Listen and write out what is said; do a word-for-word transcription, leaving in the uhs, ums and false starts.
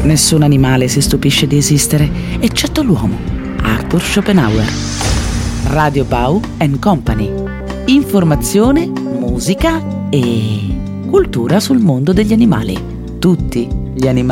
Nessun animale si stupisce di esistere, eccetto l'uomo. Arthur Schopenhauer. Radio Bau and Company. Informazione, musica e cultura sul mondo degli animali. Tutti gli animali